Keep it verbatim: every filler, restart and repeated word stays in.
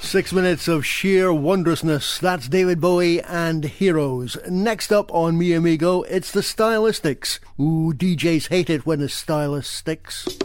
Six minutes of sheer wondrousness. That's David Bowie and Heroes. Next up on Mi Amigo, it's the Stylistics. Ooh, D Js hate it when a stylist sticks.